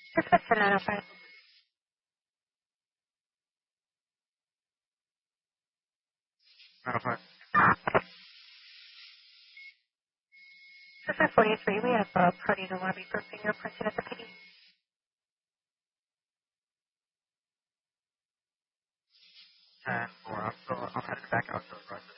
Perfect for 905. Perfect 43, we have a party in the lobby for fingerprinting at the PD. And 4, I'm headed back out to the front.